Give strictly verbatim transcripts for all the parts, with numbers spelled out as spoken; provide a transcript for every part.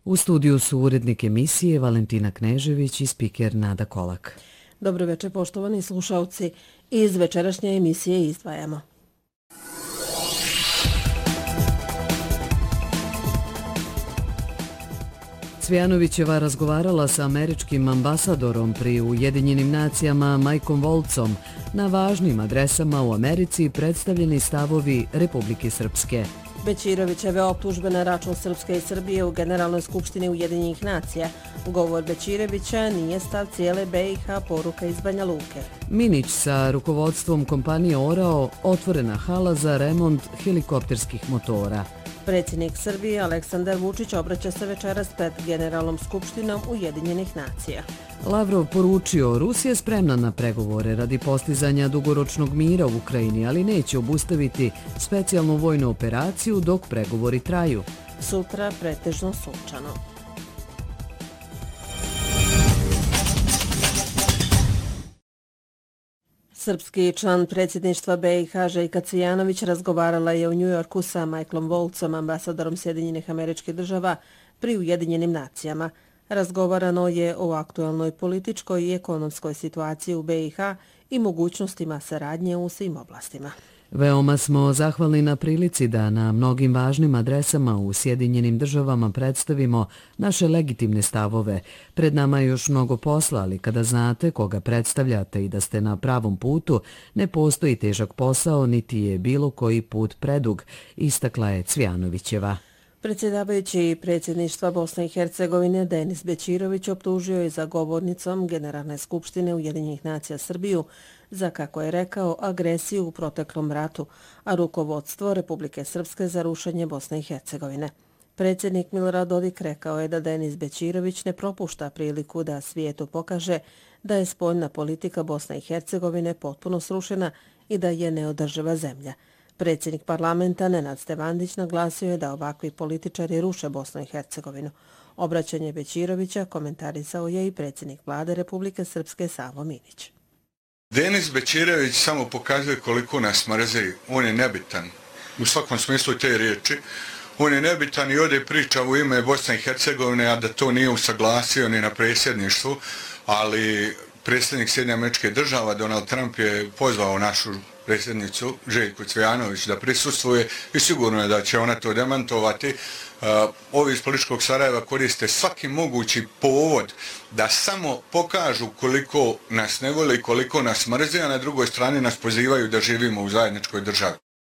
U studiju su urednik emisije Valentina Knežević i spiker Nada Kolak. Dobro večer, poštovani slušalci. Iz večerašnje emisije izdvajamo. Cvijanovićeva razgovarala sa američkim ambasadorom pri Ujedinjenim nacijama Mikeom Woltzom. Na važnim adresama u Americi predstavljeni stavovi Republike Srpske. Bećirovićeve optužbe na račun Srpske i Srbije u Generalnoj skupštini Ujedinjenih nacija. Govor Bećirovića nije stav cijele be i ha, poruka iz Banja Luke. Minić sa rukovodstvom kompanije Orao otvorena hala za remont helikopterskih motora. Predsjednik Srbije Aleksandar Vučić obraća se večeras pred Generalnom skupštinom Ujedinjenih nacija. Lavrov poručio, Rusija je spremna na pregovore radi postizanja dugoročnog mira u Ukrajini, ali neće obustaviti specijalnu vojnu operaciju dok pregovori traju. Sutra pretežno sunčano. Srpski član predsjedništva be i ha Željka Cvijanović razgovarala je u Njujorku sa Mikeom Woltzom, ambasadorom Sjedinjenih Američkih Država pri Ujedinjenim nacijama. Razgovarano je o aktualnoj političkoj i ekonomskoj situaciji u be i ha i mogućnostima saradnje u svim oblastima. Veoma smo zahvalni na prilici da na mnogim važnim adresama u Sjedinjenim Državama predstavimo naše legitimne stavove. Pred nama je još mnogo posla, ali kada znate koga predstavljate i da ste na pravom putu, ne postoji težak posao, niti je bilo koji put predug, istakla je Cvijanovićeva. Predsjedavajući predsjedništva Bosne i Hercegovine Denis Bećirović optužio je za govornicom Generalne skupštine Ujedinjenih nacija Srbiju za, kako je rekao, agresiju u proteklom ratu, a rukovodstvo Republike Srpske za rušenje Bosne i Hercegovine. Predsjednik Milorad Dodik rekao je da Denis Bećirović ne propušta priliku da svijetu pokaže da je spoljna politika Bosne i Hercegovine potpuno srušena i da je neodrživa zemlja. Predsjednik parlamenta Nenad Stevandić naglasio je da ovakvi političari ruše Bosnu i Hercegovinu. Obraćanje Bećirovića komentarisao je i predsjednik vlade Republike Srpske Savo Minić. Denis Bećirović samo pokazuje koliko nas mrzi. On je nebitan u svakom smislu te riječi. On je nebitan i ovdje priča u ime Bosne i Hercegovine, a da to nije usaglasio ni na predsjedništvu, ali predsjednik Sjedinjenih Američkih Država Donald Trump je pozvao našu predsjednicu Željku Cvijanović da prisustvuje i sigurno je da će ona to demantovati. Uh, ovi iz političkog Sarajeva koriste svaki mogući povod da samo pokažu koliko nas ne vole i koliko nas mrze, a na drugoj strani nas pozivaju da živimo u zajedničkoj državi.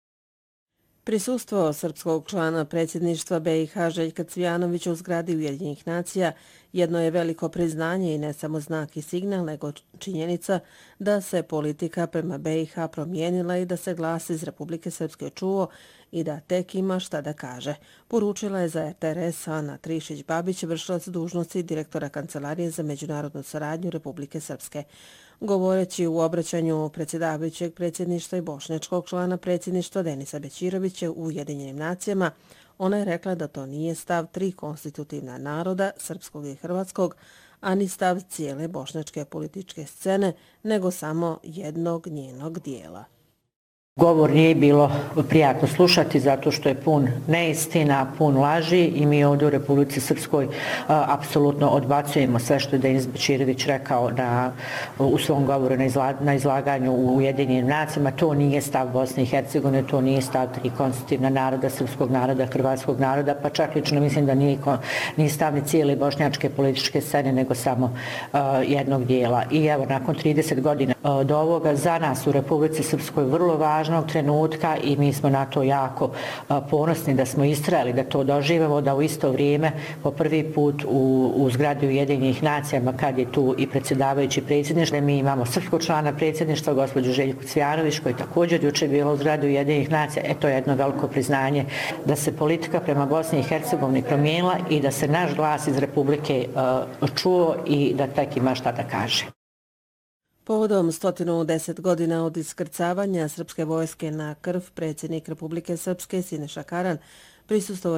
Prisustvo srpskog člana predsjedništva be i ha Željka Cvijanovića u zgradi Ujedinjenih nacija jedno je veliko priznanje i ne samo znak i signal, nego činjenica da se politika prema be i ha promijenila i da se glas iz Republike Srpske čuo i da tek ima šta da kaže. Poručila je za er te er es Ana Trišić-Babić, vršilac dužnosti direktora Kancelarije za međunarodnu saradnju Republike Srpske. Govoreći u obraćanju predsjedavajućeg predsjedništva i bošnjačkog člana predsjedništva Denisa Bećirovića u Ujedinjenim nacijama, ona je rekla da to nije stav tri konstitutivna naroda, srpskog i hrvatskog, ani stav cijele bošnjačke političke scene, nego samo jednog njenog dijela. Govor nije bilo prijatno slušati zato što je pun neistina, pun laži i mi ovdje u Republici Srpskoj a, apsolutno odbacujemo sve što je Denis Bećirović rekao na, u svom govoru na, izla, na izlaganju u Ujedinjenim nacijama. To nije stav Bosne i Hercegovine, to nije stav tri konstitutivna naroda, srpskog naroda, hrvatskog naroda, pa čak lično mislim da nije, nije stav ni cijele bošnjačke političke scene, nego samo a, jednog dijela. I evo, nakon trideset godina a, do ovoga, za nas u Republici Srpskoj vrlo važno trenutka i mi smo na to jako ponosni da smo istrajali, da to doživemo, da u isto vrijeme po prvi put u, u zgradi Ujedinjenih nacijama kad je tu i predsjedavajući predsjedništva, mi imamo srpskog člana predsjedništva, gospođu Željku Cvijanović, koji također jučer bilo u zgradi Ujedinjenih nacija. E, to je jedno veliko priznanje da se politika prema Bosni i Hercegovini promijenila i da se naš glas iz Republike uh, čuo i da tek ima šta da kaže. Povodom sto deset godina od iskrcavanja srpske vojske na Krf, predsjednik Republike Srpske Siniša Karan prisustvovao